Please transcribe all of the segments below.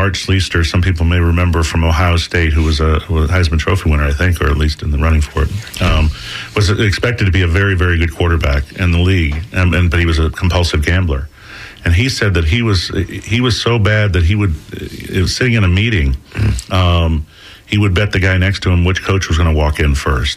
Art Schleister, some people may remember from Ohio State, who was a Heisman Trophy winner, I think, or at least in the running for it, was expected to be a very, very good quarterback in the league, but he was a compulsive gambler. And he said that he was so bad that he was sitting in a meeting, he would bet the guy next to him which coach was going to walk in first.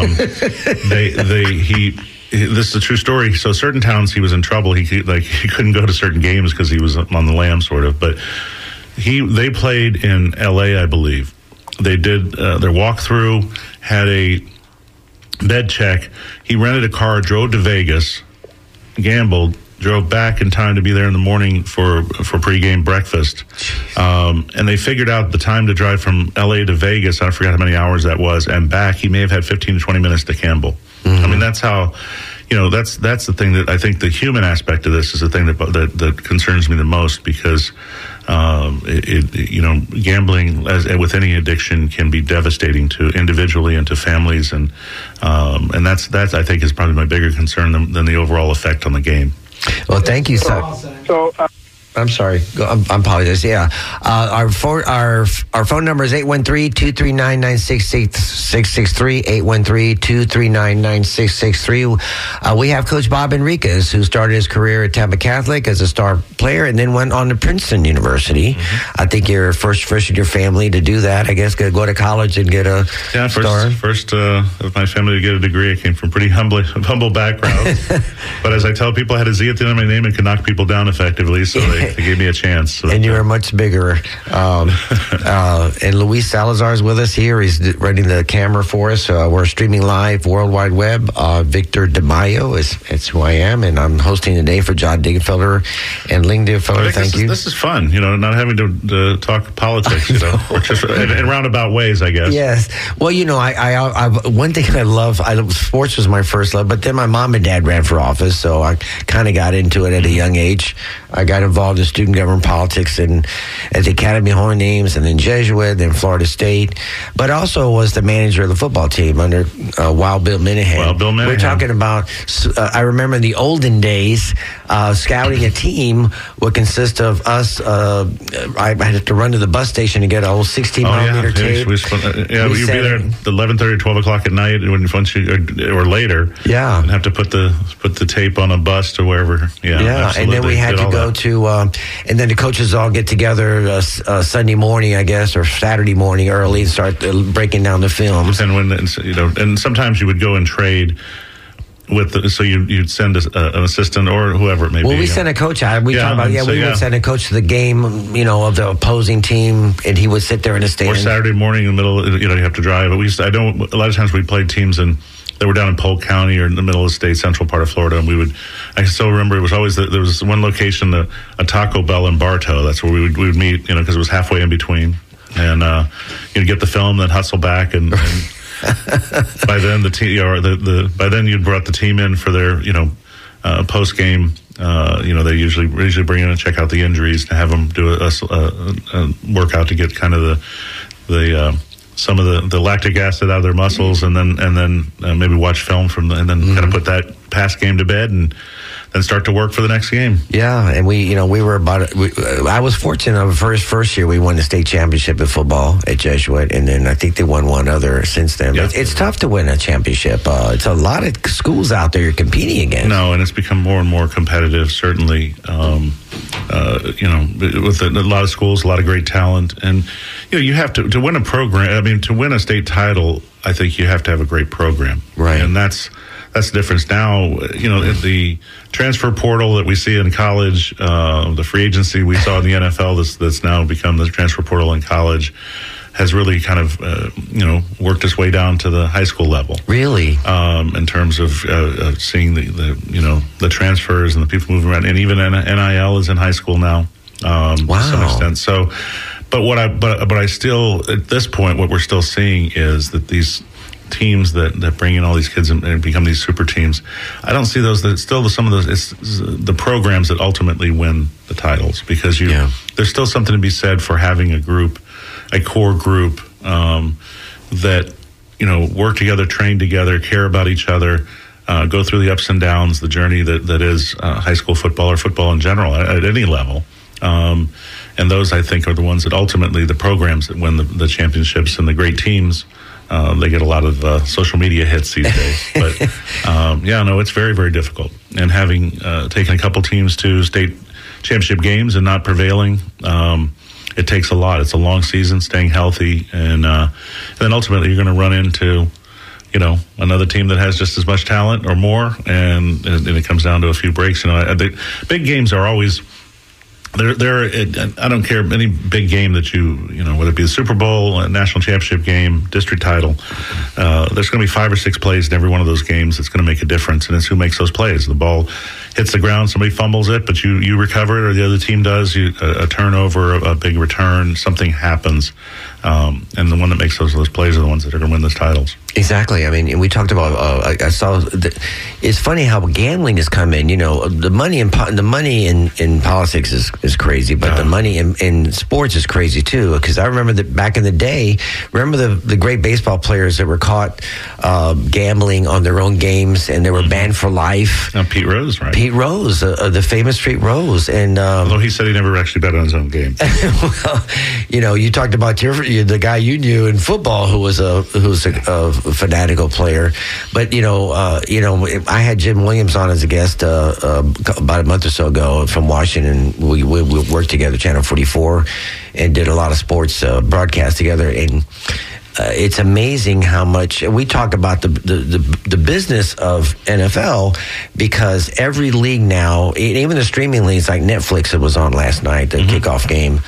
This is a true story. So certain towns he was in trouble. He couldn't go to certain games because he was on the lam, sort of. But they played in L.A., I believe. They did their walkthrough, had a bed check. He rented a car, drove to Vegas, gambled, drove back in time to be there in the morning for pregame breakfast. And they figured out the time to drive from L.A. to Vegas, I forgot how many hours that was, and back, he may have had 15 to 20 minutes to gamble. Mm-hmm. I mean, that's how, that's the thing that I think the human aspect of this is the thing that concerns me the most, because, gambling, as with any addiction, can be devastating to individually and to families. And that's I think is probably my bigger concern than the overall effect on the game. Well, thank you, sir. I'm sorry. I apologize. Yeah. Our phone number is 813-239-9663, 813-239-9663. We have Coach Bob Enriquez, who started his career at Tampa Catholic as a star player and then went on to Princeton University. Mm-hmm. I think you're first in your family to do that. I guess go to college and get a star. First of my family to get a degree. I came from pretty humble background. But as I tell people, I had a Z at the end of my name and could knock people down effectively. So they gave me a chance. So and you were much bigger. And Luis Salazar is with us here. He's running the camera for us. We're streaming live World Wide Web. Victor DeMaio is who I am, and I'm hosting today for John Digenfelder and Ling Digenfelder. Thank you. This is fun, not having to talk politics, or just in roundabout ways, I guess. Yes. Well, I one thing I love sports was my first love, but then my mom and dad ran for office, so I kind of got into it at a young age. I got involved in student government politics and at the Academy of Holy Names, and then Jesuit, then Florida State, but also was the manager of the football team under Wild Bill Minahan. We're talking about, I remember in the olden days, scouting a team would consist of us. I had to run to the bus station to get an old 16-millimeter tape. You'd be there at 11:30, 12 o'clock at night or later. Yeah. And have to put the tape on a bus to wherever. Yeah. And then we had to go to, and then the coaches all get together Sunday morning, I guess, or Saturday morning early and start breaking down the films. And and sometimes you would go and trade so you'd send an assistant or whoever it may be. Well, we sent a coach out. We would send a coach to the game, of the opposing team, and he would sit there in the stands. Or Saturday morning in the middle, you have to drive. A lot of times we played teams that were down in Polk County or in the middle of the state, central part of Florida, and I still remember it was always there was one location, a Taco Bell in Bartow. That's where we would meet, because it was halfway in between, and you'd get the film, then hustle back, and by then the team, by then you'd brought the team in for their, post game. They usually bring in and check out the injuries and have them do a workout to get kind of the some of the lactic acid out of their muscles, and then maybe watch film and then kind of put that past game to bed and then start to work for the next game. Yeah, and we were I was fortunate. First year we won the state championship in football at Jesuit, and then I think they won one other since then. Yeah. It's tough to win a championship. It's a lot of schools out there you're competing against. No, and it's become more and more competitive. Certainly, with a lot of schools, a lot of great talent, and you have to win a program. I mean, to win a state title, I think you have to have a great program, right? And that's the difference now. The transfer portal that we see in college, the free agency we saw in the NFL that's now become the transfer portal in college, has really kind of worked its way down to the high school level. Really, in terms of seeing the transfers and the people moving around, and even NIL is in high school now. Wow. To some extent. So, but I still, at this point, what we're still seeing is that these teams that bring in all these kids and become these super teams, I don't see those. Some of those, it's the programs that ultimately win the titles, because there's still something to be said for having a core group that work together, train together, care about each other, go through the ups and downs, the journey that is high school football or football in general at any level. And those, I think, are the ones that ultimately the programs that win the championships and the great teams. They get a lot of social media hits these days. But, it's very, very difficult. And having taken a couple teams to state championship games and not prevailing, it takes a lot. It's a long season, staying healthy. And then ultimately you're going to run into, another team that has just as much talent or more. And it comes down to a few breaks. The big games are always... I don't care any big game that whether it be the Super Bowl, a national championship game, district title. There's going to be 5 or 6 plays in every one of those games that's going to make a difference, and it's who makes those plays. The ball hits the ground, somebody fumbles it, but you recover it, or the other team does. A turnover, a big return, something happens, and the one that makes those plays are the ones that are going to win those titles. Exactly. I mean, we talked about. I saw. It's funny how gambling has come in. The money in politics is crazy, but the money in sports is crazy too. Because I remember that back in the day. Remember the great baseball players that were caught gambling on their own games, and they were banned for life. Pete Rose, right? Pete Rose, the famous Pete Rose, and although he said he never actually bet on his own game. Well, you talked about the guy you knew in football who was a fanatical player, but I had Jim Williams on as a guest about a month or so ago from Washington. We worked together, Channel 44, and did a lot of sports broadcasts together. And it's amazing how much we talk about the business of NFL, because every league now, even the streaming leagues like Netflix that was on last night, the kickoff game.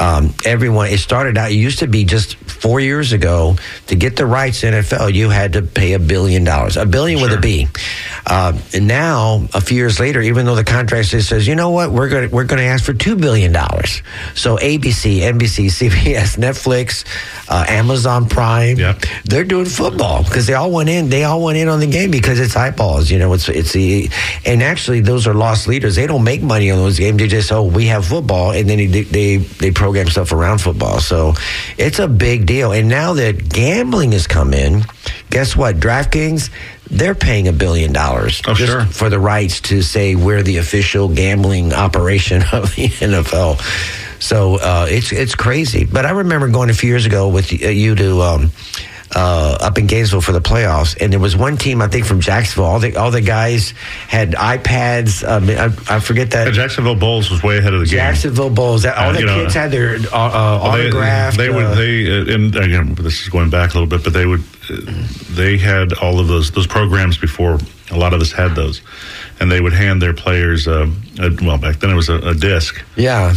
It started out, it used to be just 4 years ago, to get the rights to NFL, you had to pay $1 billion. $1 billion with a B. And now, a few years later, even though the contract says, you know what, we're going to ask for $2 billion. So ABC, NBC, CBS, Netflix, Amazon Prime, they're doing football because they all went in on the game because it's eyeballs. And actually those are lost leaders. They don't make money on those games. They just, we have football, and then they program stuff around football. So it's a big deal. And now that gambling has come in, guess what? DraftKings, they're paying $1 billion for the rights to say we're the official gambling operation of the NFL. So it's crazy. But I remember going a few years ago with you to up in Gainesville for the playoffs, and there was one team, I think, from Jacksonville. All the guys had iPads. I forget that. The Jacksonville Bulls was way ahead of the game. Jacksonville Bulls. All the kids had their autographed. And again, this is going back a little bit, but they had all of those programs before a lot of us had those, and they would hand their players back then it was a disc. Yeah.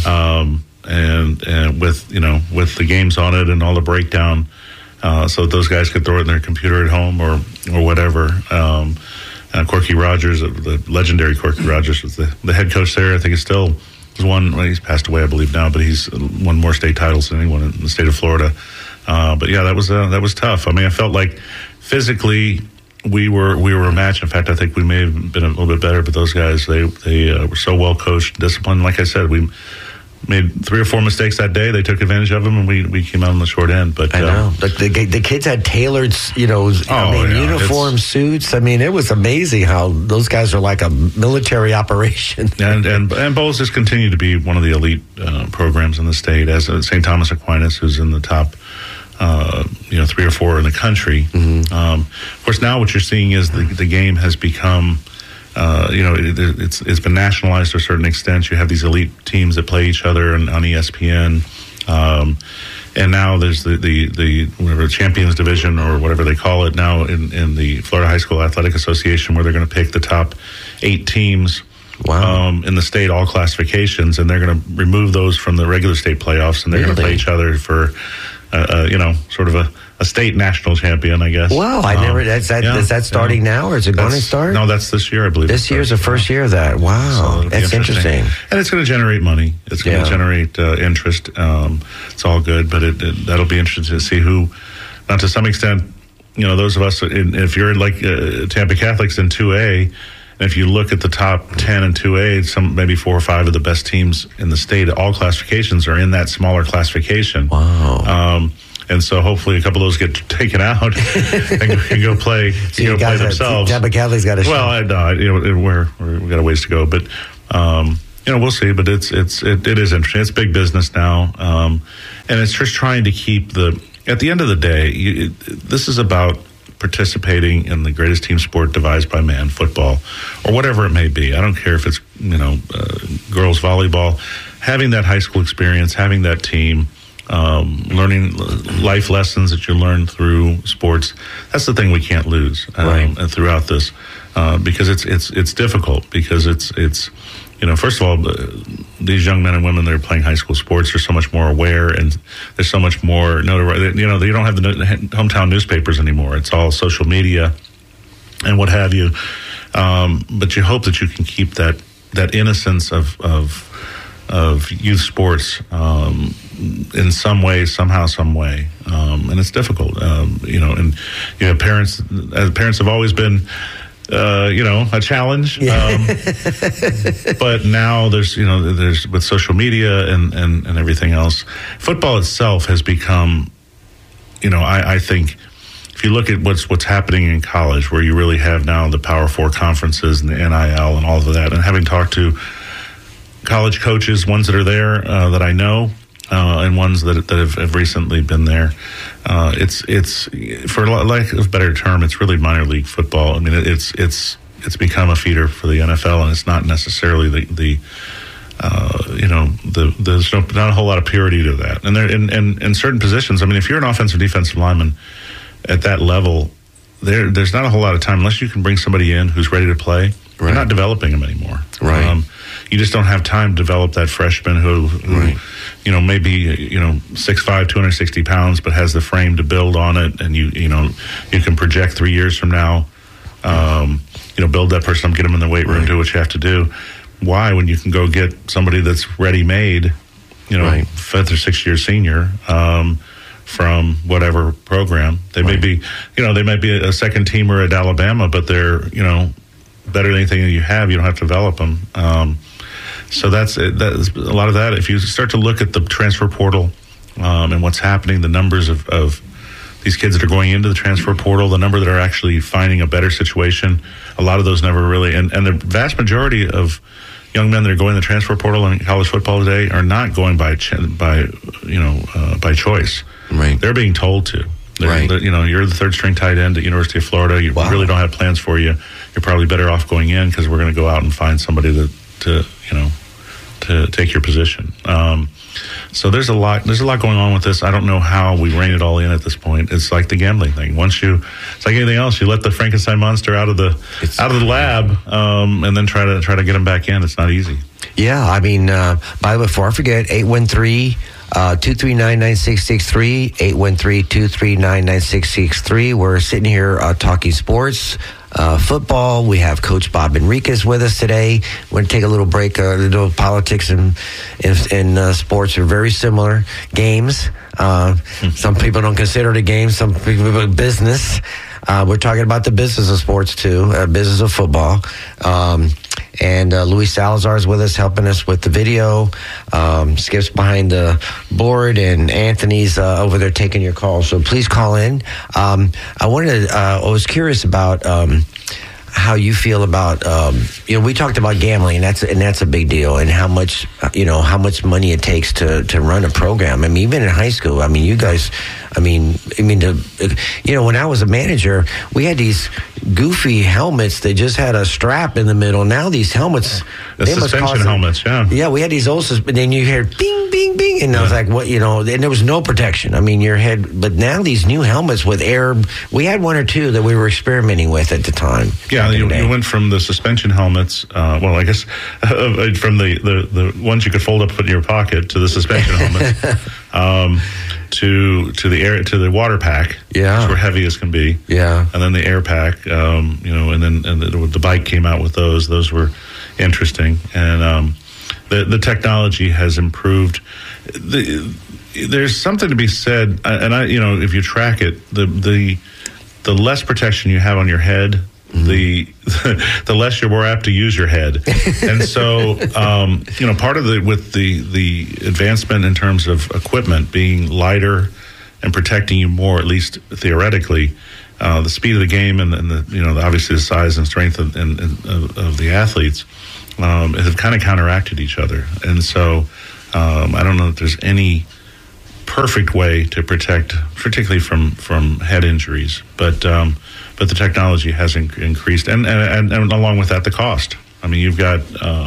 And with the games on it and all the breakdown. So those guys could throw it in their computer at home or whatever. Corky Rogers, the legendary Corky Rogers, was the head coach there. I think he's he's passed away, I believe now, but he's won more state titles than anyone in the state of Florida. But yeah, that was tough. I mean, I felt like physically we were a match. In fact, I think we may have been a little bit better, but those guys, they were so well coached, disciplined. Like I said, we made 3 or 4 mistakes that day. They took advantage of them, and we came out on the short end. But I know the kids had tailored, uniform suits. I mean, it was amazing how those guys are like a military operation. And Bowles has continued to be one of the elite programs in the state, as St. Thomas Aquinas, who's in the top 3 or 4 in the country. Mm-hmm. Of course, now what you're seeing is the game has become. It's been nationalized to a certain extent. You have these elite teams that play each other on ESPN, and now there's the whatever Champions Division or whatever they call it now in the Florida High School Athletic Association, where they're going to pick the top 8 teams. Wow. In the state, all classifications, and they're going to remove those from the regular state playoffs, and they're going to play each other for sort of a state national champion, I guess. Wow, I never. Is that starting now, or is it going to start? No, that's this year, I believe. This year's the first year of that. Wow, so that's interesting. And it's going to generate money. It's going to generate interest. It's all good, but that'll be interesting to see who. Now, to some extent, those of us, if you're like Tampa Catholics in 2A, and if you look at the top 10 in 2A, maybe 4 or 5 of the best teams in the state, all classifications are in that smaller classification. Wow. And so hopefully a couple of those get taken out and can go play, play themselves. Tampa Catholics got a shot. Well, we've got a ways to go, but we'll see, but it is interesting. It's big business now, and it's just trying to keep at the end of the day, this is about participating in the greatest team sport devised by man, football, or whatever it may be. I don't care if it's girls volleyball. Having that high school experience, having that team, learning life lessons that you learn through sports. That's the thing we can't lose throughout this, because it's difficult, because it's first of all, these young men and women that are playing high school sports are so much more aware, and there's so much more notoriety. You don't have the hometown newspapers anymore. It's all social media and what have you. But you hope that you can keep that innocence of youth sports in some way, somehow, some way, and it's difficult. And parents have always been. A challenge. But now there's with social media and everything else, football itself has become, I think if you look at what's happening in college, where you really have now the Power Four conferences and the NIL and all of that, and having talked to college coaches, ones that are there that I know, and ones that have recently been there. It's for lack of a better term, it's really minor league football. I mean, it's become a feeder for the NFL, and it's not necessarily there's not a whole lot of purity to that. And there in certain positions, I mean, if you're an offensive defensive lineman at that level, there's not a whole lot of time unless you can bring somebody in who's ready to play. Right. You're not developing them anymore. Right. You just don't have time to develop that freshman who maybe 6'5", 260 pounds, but has the frame to build on it, and you can project 3 years from now, build that person up, get them in the weight room, do what you have to do. Why, when you can go get somebody that's ready-made, 5th or 6th year senior, from whatever program they may be, they might be a second teamer at Alabama, but they're better than anything that you have. You don't have to develop them. So that's a lot of that. If you start to look at the transfer portal and what's happening, the numbers of these kids that are going into the transfer portal, the number that are actually finding a better situation, a lot of those never really, and the vast majority of young men that are going to the transfer portal in college football today are not going by choice. Right. They're being told to. Right. You're the third string tight end at University of Florida. You really don't have plans for you. You're probably better off going in, because we're going to go out and find somebody to take your position. So there's a lot going on with this. I don't know how we rein it all in at this point. It's like the gambling thing. It's like anything else. You let the Frankenstein monster out of the lab, and then try to get him back in. It's not easy. Yeah, I mean, by the way, before I forget, 813-239-9663, 813-239-9663. We're sitting here talking sports, football. We have Coach Bob Enriquez with us today. We're going to take a little break. Politics and sports are very similar games. Some people don't consider it a game. Some people business. We're talking about the business of sports too, business of football. And Luis Salazar is with us, helping us with the video. Skip's behind the board, and Anthony's over there taking your calls. So please call in. I was curious about how you feel about we talked about gambling, and that's a big deal, and how much money it takes to run a program. I mean, even in high school, I mean, you guys, when I was a manager, we had these goofy helmets that just had a strap in the middle. Now these helmets, they suspension helmets, yeah, we had these old, but then you hear bing, bing, bing, and I was like, what, and there was no protection. I mean, your head, but now these new helmets with air, we had one or two that we were experimenting with at the time. Yeah, you went from the suspension helmets, I guess from the ones you could fold up and put in your pocket, to the suspension helmets, to the water pack, which were heavy as can be, and then the air pack, and then the bike came out with those. Those were interesting, and the technology has improved. There's something to be said, and if you track it, the less protection you have on your head, the less you're more apt to use your head. And so, part of with the advancement in terms of equipment being lighter and protecting you more, at least theoretically, the speed of the game and the obviously the size and strength of the athletes, have kind of counteracted each other. And so I don't know that there's any perfect way to protect, particularly from head injuries, but the technology has increased, and along with that, the cost. I mean, you've got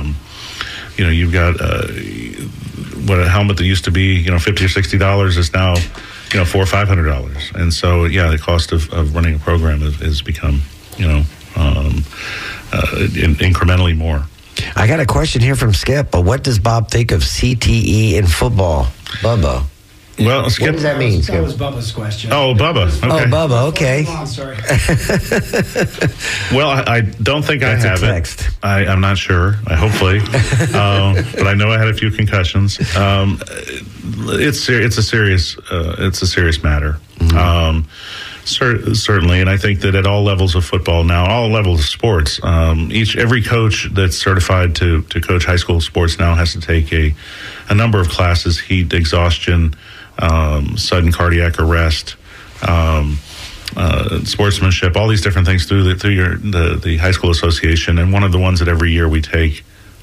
what a helmet that used to be $50 or $60 is now $400 or $500, and so the cost of running a program has become incrementally more. I got a question here from Skip. But what does Bob think of CTE in football, Bubba? Well, Skip, what does that mean, Skip? That was Bubba's question. Oh, Bubba. Okay. Oh, Bubba. Okay. Oh, sorry. Well, I don't think That's I have a text. it. I'm not sure. Hopefully, but I know I had a few concussions. It's a serious matter. Mm-hmm. Certainly, and I think that at all levels of football now, all levels of sports, every coach that's certified to coach high school sports now has to take a number of classes: heat, exhaustion, sudden cardiac arrest, sportsmanship, all these different things through the high school association. And one of the ones that every year we take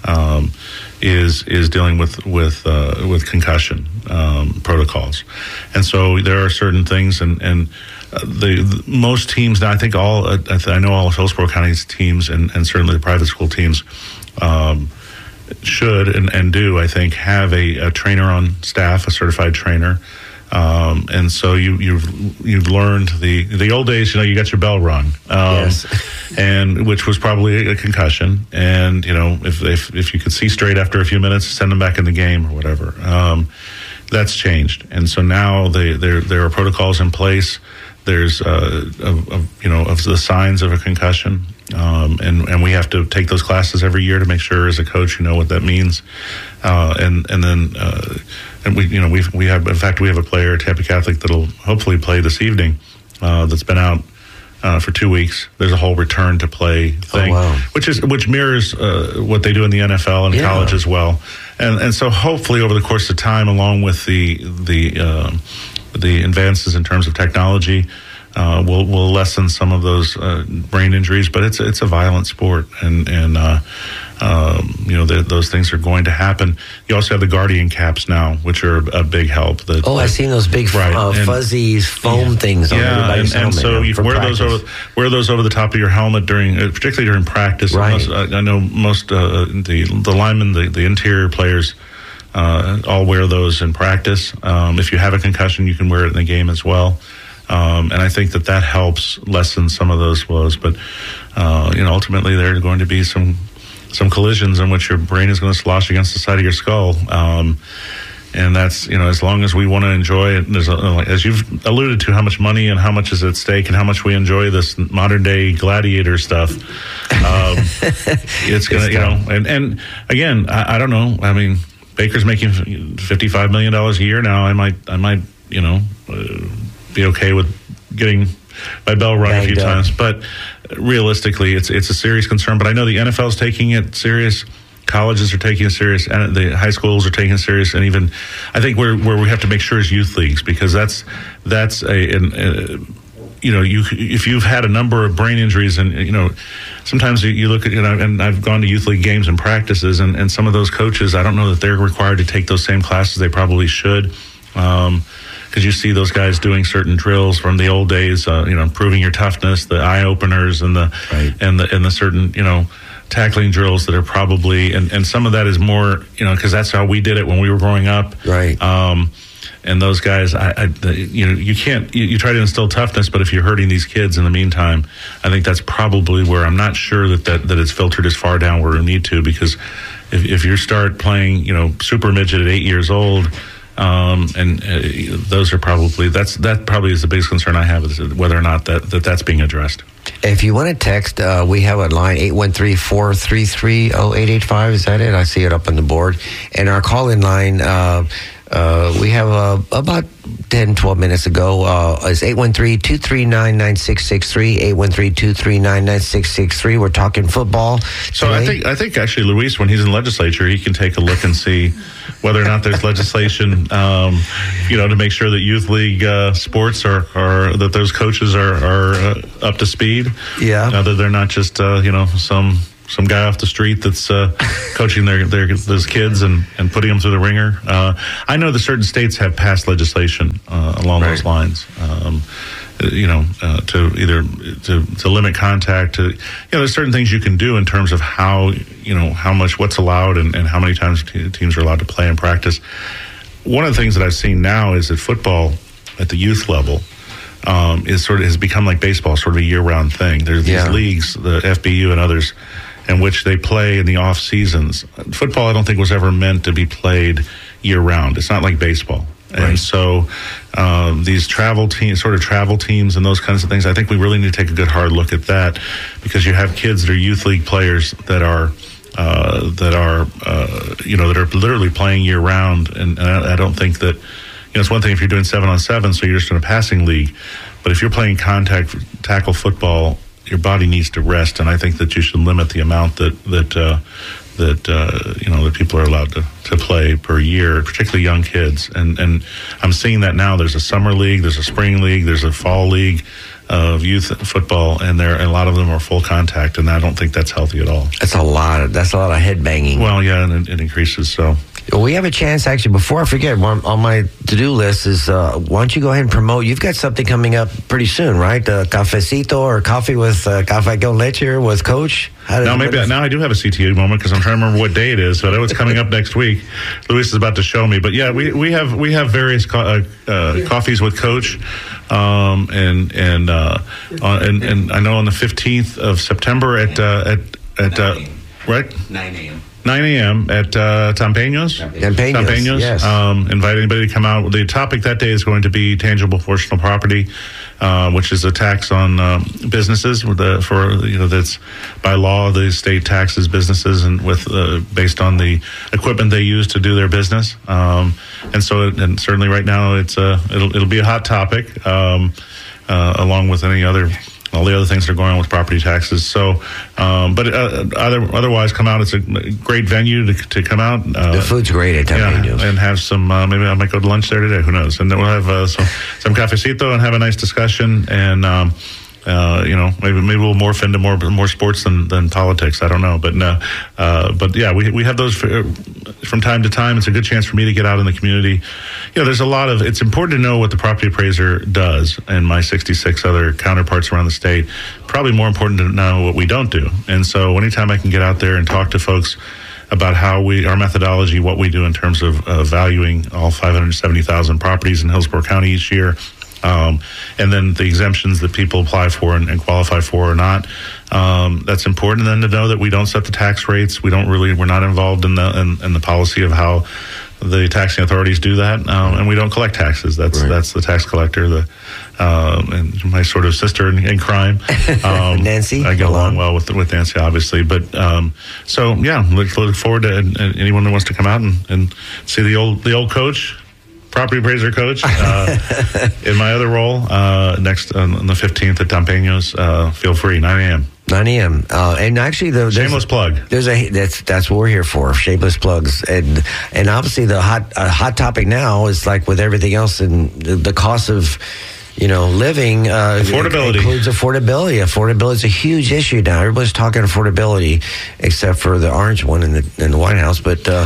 is dealing with concussion protocols. And so there are certain things, and the most teams now, I know all of Hillsborough County's teams and certainly the private school teams should and do, I think, have a trainer on staff, a certified trainer. And so you've learned the old days, you got your bell rung, Yes. and which was probably a concussion. And if you could see straight after a few minutes, send them back in the game or whatever. That's changed, and so now there are protocols in place. There's of the signs of a concussion, and we have to take those classes every year to make sure as a coach you know what that means, and we have a player, Tampa Catholic, that'll hopefully play this evening, that's been out for 2 weeks. There's a whole return to play thing, which mirrors what they do in the NFL and college as well, and so hopefully over the course of time, along with the advances in terms of technology, will lessen some of those brain injuries. But it's a violent sport, and those things are going to happen. You also have the Guardian caps now, which are a big help. I've seen those big fuzzy foam things on everybody's helmet. And so you wear those over the top of your helmet particularly during practice. Right. I know most the linemen, the interior players, all wear those in practice. If you have a concussion, you can wear it in the game as well. And I think that helps lessen some of those blows. But ultimately, there are going to be some collisions in which your brain is going to slosh against the side of your skull. And that's, as long as we want to enjoy it, there's as you've alluded to, how much money and how much is at stake and how much we enjoy this modern day gladiator stuff. It's going to, and again, I don't know. I mean, Baker's making $55 million a year now. I might, be okay with getting my bell rung a few times, but realistically, it's a serious concern. But I know the NFL's taking it serious, colleges are taking it serious, and the high schools are taking it serious, and even I think where we have to make sure is youth leagues, because that's if you've had a number of brain injuries, and sometimes you look at and I've gone to youth league games and practices, and some of those coaches, I don't know that they're required to take those same classes. They probably should. Because you see those guys doing certain drills from the old days, improving your toughness, the eye openers, and the certain tackling drills that are probably and some of that is more because that's how we did it when we were growing up, right? And those guys, you can't. You try to instill toughness, but if you're hurting these kids in the meantime, I think that's probably where I'm not sure that it's filtered as far down where we need to. Because if you start playing, super midget at 8 years old. Those are probably that probably is the biggest concern I have, is whether or not that's being addressed. If you want to text, we have a line 813-433-0885. Is that it? I see it up on the board. And our call-in line, we have about 10, 12 minutes ago, is 813-239-9663, 813-239-9663. We're talking football. So today. I think actually, Luis, when he's in legislature, he can take a look and see whether or not there's legislation, to make sure that youth league sports are that those coaches are up to speed. Yeah. That they're not just, some some guy off the street that's coaching those kids and putting them through the ringer. I know that certain states have passed legislation along those lines. To limit contact. There's certain things you can do in terms of how much, what's allowed, and how many times teams are allowed to play and practice. One of the things that I've seen now is that football at the youth level has become like baseball, sort of a year-round thing. There's these leagues, the FBU and others, in which they play in the off seasons. Football, I don't think, was ever meant to be played year-round. It's not like baseball. And so these travel teams and those kinds of things, I think we really need to take a good hard look at that, because you have kids that are youth league players that are literally playing year round. And I don't think that, it's one thing if you're doing 7-on-7, so you're just in a passing league. But if you're playing contact tackle football, your body needs to rest. And I think that you should limit the amount that people are allowed to play per year, particularly young kids. And I'm seeing that now. There's a summer league, there's a spring league, there's a fall league of youth football, and a lot of them are full contact, and I don't think that's healthy at all. That's a lot of head banging. Well, yeah, and it increases. So we have a chance, actually, before I forget, on my to-do list is, why don't you go ahead and promote, you've got something coming up pretty soon, right? Cafecito or coffee with Café con Leche with Coach? Now I do have a CTA moment, because I'm trying to remember what day it is, but I know it's coming up next week. Luis is about to show me, but yeah, we have various coffees with Coach, and I know on the 15th of September at 9 a.m. 9 a.m. at Tampeños. Tampeños, yes. Invite anybody to come out. The topic that day is going to be tangible personal property, which is a tax on businesses that's by law the state taxes businesses and based on the equipment they use to do their business. And certainly right now it'll be a hot topic, along with all the other things that are going on with property taxes. So, otherwise, come out. It's a great venue to come out. The food's great at Tampeños. And have some, maybe I might go to lunch there today. Who knows? And then we'll have some cafecito and have a nice discussion. And, maybe we'll morph into more sports than politics. I don't know. But yeah, we have those from time to time. It's a good chance for me to get out in the community. There's it's important to know what the property appraiser does and my 66 other counterparts around the state. Probably more important to know what we don't do. And so anytime I can get out there and talk to folks about our methodology, what we do in terms of valuing all 570,000 properties in Hillsborough County each year, and then the exemptions that people apply for and qualify for or not. That's important. And then to know that we don't set the tax rates. We're not involved in the policy of how the taxing authorities do that, and we don't collect taxes. That's the tax collector, and my sort of sister in crime, Nancy. I get along well with Nancy, obviously. But so yeah, look forward to anyone that wants to come out and see the old Coach. Property appraiser Coach, in my other role, next on the 15th at Tampeños. Feel free, 9 a.m. 9 a.m. And actually, shameless plug. That's what we're here for, shameless plugs. And obviously, the hot topic now is, like with everything else, and the cost of living, affordability includes affordability. Affordability is a huge issue now. Everybody's talking affordability, except for the orange one in the White House. But well,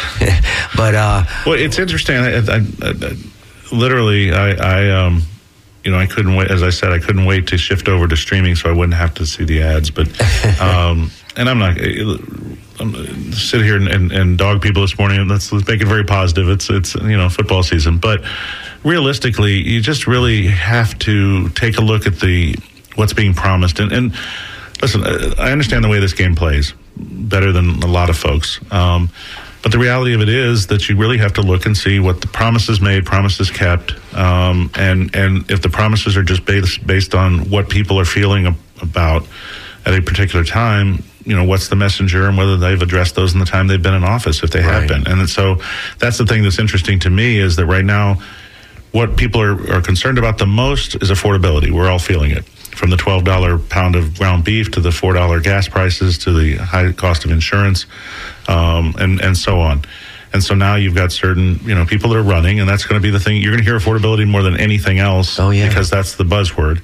it's interesting. I literally, I couldn't wait. As I said, I couldn't wait to shift over to streaming so I wouldn't have to see the ads. But and I'm sit here and dog people this morning. Let's make it very positive. It's football season, but realistically, you just really have to take a look at what's being promised. And listen, I understand the way this game plays better than a lot of folks. But the reality of it is that you really have to look and see what the promises made, promises kept, and if the promises are just based on what people are feeling about at a particular time, what's the messenger and whether they've addressed those in the time they've been in office, if they have been. And so that's the thing that's interesting to me, is that right now, what people are concerned about the most is affordability. We're all feeling it, from the $12 pound of ground beef to the $4 gas prices to the high cost of insurance, and so on. And so now you've got certain, people that are running, and that's going to be the thing. You're going to hear affordability more than anything else, because that's the buzzword.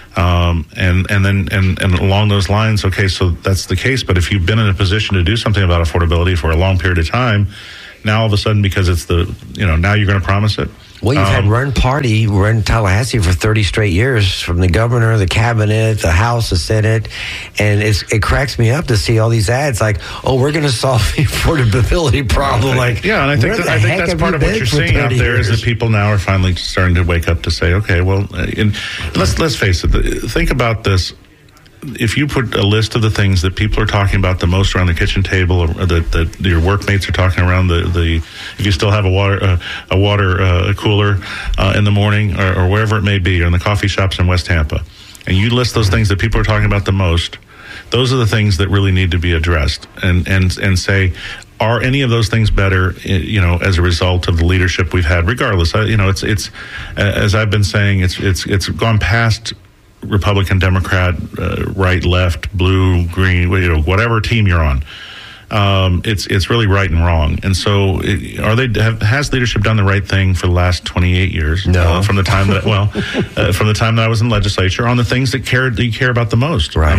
And along those lines, okay, so that's the case. But if you've been in a position to do something about affordability for a long period of time, now all of a sudden, because it's now you're going to promise it. Well, you've had run Tallahassee for 30 straight years, from the governor, the cabinet, the House, the Senate, and it cracks me up to see all these ads like, "Oh, we're going to solve the affordability problem." Like, yeah, and I think that's part of what you're seeing out there is that people now are finally starting to wake up to say, "Okay, well, let's face it. Think about this." If you put a list of the things that people are talking about the most around the kitchen table, or that your workmates are talking around if you still have a water cooler in the morning, or wherever it may be, or in the coffee shops in West Tampa, and you list those things that people are talking about the most, those are the things that really need to be addressed, and say, are any of those things better, as a result of the leadership we've had? Regardless, it's as I've been saying, it's gone past Republican, Democrat, right, left, blue, green, whatever team you're on. It's really right and wrong. And so has leadership done the right thing for the last 28 years? No. From the time that I was in legislature, on the things that you care about the most. Right.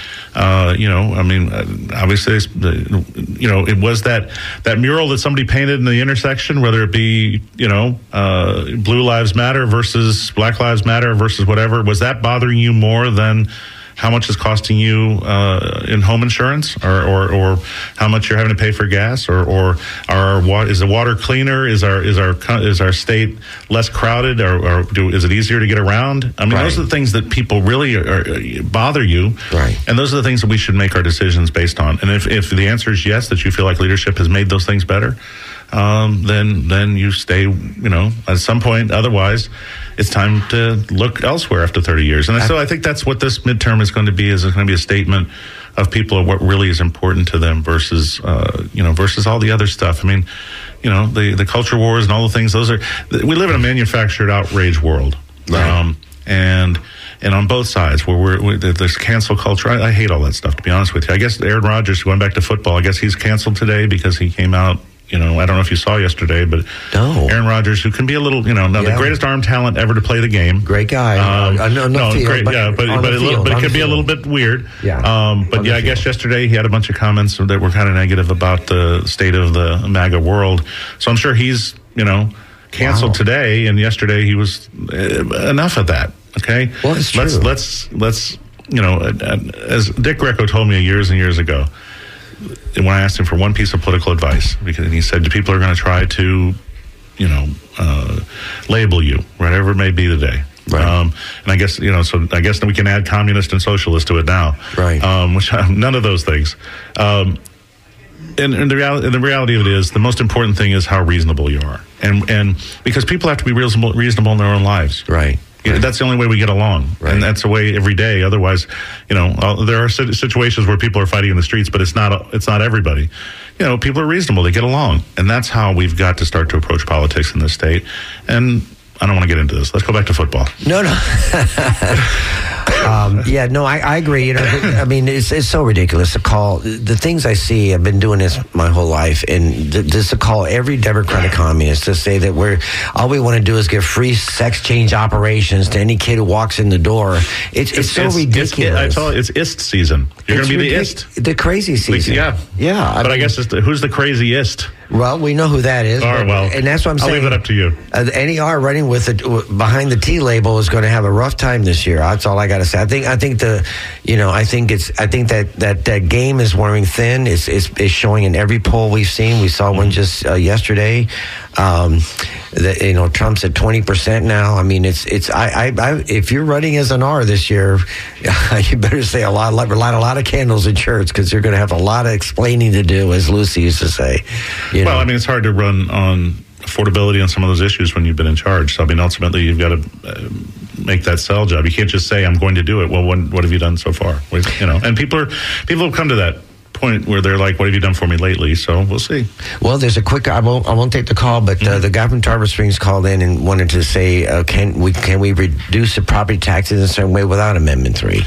Obviously, it was that mural that somebody painted in the intersection, whether it be, Blue Lives Matter versus Black Lives Matter versus whatever. Was that bothering you more than how much it's costing you in home insurance, or how much you're having to pay for gas, or is the water cleaner? Is our state less crowded, or is it easier to get around? I mean, Those are the things that people really bother you, right? And those are the things that we should make our decisions based on. And if the answer is yes, that you feel like leadership has made those things better, then you stay, at some point. Otherwise, it's time to look elsewhere after 30 years. And so I think that's what this midterm is going to be, is it's going to be a statement of people of what really is important to them versus all the other stuff. I mean, the culture wars and all the things, we live in a manufactured outrage world. Right. And on both sides, where there's cancel culture. I hate all that stuff, to be honest with you. I guess Aaron Rodgers, going back to football, I guess he's canceled today because he came out. I don't know if you saw yesterday, but Aaron Rodgers, who can be a little, the greatest arm talent ever to play the game. Great guy. But it could be a little bit weird. Yeah. I guess yesterday he had a bunch of comments that were kind of negative about the state of the MAGA world. So I'm sure he's, canceled today, and yesterday he was enough of that. Okay. Well, it's true. Let's as Dick Greco told me years and years ago, when I asked him for one piece of political advice, because he said, people are going to try to, label you, whatever it may be today. Right. And I guess, so I guess we can add communist and socialist to it now. Right. None of those things. And the reality of it is, the most important thing is how reasonable you are. And because people have to be reasonable in their own lives. Right. That's the only way we get along, and that's the way every day. Otherwise, there are situations where people are fighting in the streets, but it's not everybody. People are reasonable; they get along, and that's how we've got to start to approach politics in this state. And I don't want to get into this. Let's go back to football. No. I agree. I mean, it's so ridiculous to call the things I see. I've been doing this my whole life, and just to call every Democratic communist to say that all we want to do is give free sex change operations to any kid who walks in the door. It's so ridiculous. I told you, it's IST season. You're going to be the IST, the crazy season. Yeah. But I guess who's the craziest? Well, we know who that is. And that's what I'm saying. I'll leave it up to you. NER running with it behind the T label is going to have a rough time this year. That's all I got to say. I think that game is wearing thin. It's showing in every poll we've seen. We saw one just yesterday. Trump's at 20% now. I mean, if you're running as an R this year, you better say light a lot of candles in church, because you're going to have a lot of explaining to do, as Lucy used to say. Well, I mean, it's hard to run on affordability on some of those issues when you've been in charge. So, I mean, ultimately, you've got to make that sell job. You can't just say, I'm going to do it. Well, what have you done so far? And people have come to that point where they're like, what have you done for me lately? So we'll see. Well, there's a quick, I won't take the call, but the guy from Tarver Springs called in and wanted to say, can we reduce the property taxes in a certain way without Amendment 3?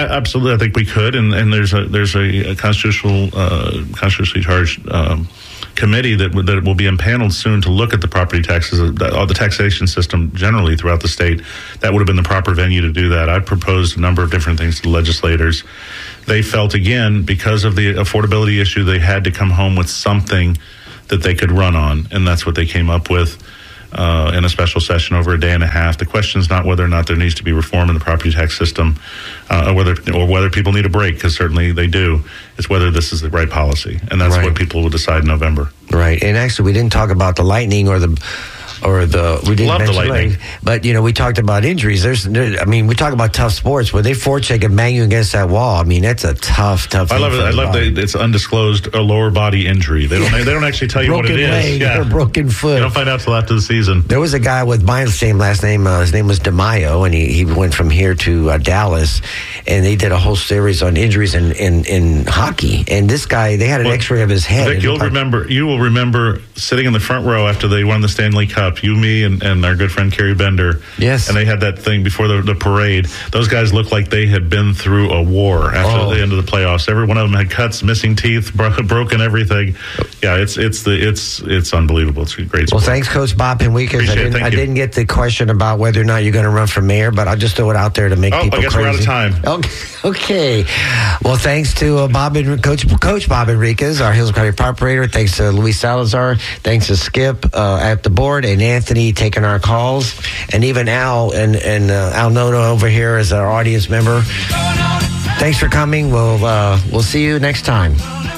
Absolutely. I think we could. And there's a constitutionally charged committee that will be impaneled soon to look at the property taxes, the taxation system generally throughout the state. That would have been the proper venue to do that. I proposed a number of different things to the legislators. They felt, again, because of the affordability issue, they had to come home with something that they could run on, and that's what they came up with. In a special session over a day and a half. The question is not whether or not there needs to be reform in the property tax system, or whether people need a break, because certainly they do. It's whether this is the right policy, and that's what people will decide in November. Right, and actually, we didn't talk about the lightning or the we didn't love the lightning, but we talked about injuries. We talk about tough sports where they forecheck and bang you against that wall. I mean, that's a tough. I love it. I love that it's undisclosed lower body injury. They don't actually tell you what it is. Broken leg, broken foot. You don't find out till after the season. There was a guy with my same last name. His name was DeMaio, and he went from here to Dallas, and they did a whole series on injuries in hockey. And this guy, they had an X-ray of his head. Vic, you will remember sitting in the front row after they won the Stanley Cup. You, me, and our good friend Kerry Bender. Yes. And they had that thing before the parade. Those guys looked like they had been through a war after the end of the playoffs. Every one of them had cuts, missing teeth, broken everything. Yeah, it's unbelievable. It's a great sport. Well, thanks, Coach Bob Henriquez. I didn't get the question about whether or not you're going to run for mayor, but I'll just throw it out there to make people crazy. I guess we're out of time. Okay. Well, thanks to Coach Bob Henriquez, our Hills County operator. Thanks to Luis Salazar. Thanks to Skip at the board, and Anthony taking our calls, and even Al and Al Noto over here as our audience member. Thanks for coming. We'll see you next time.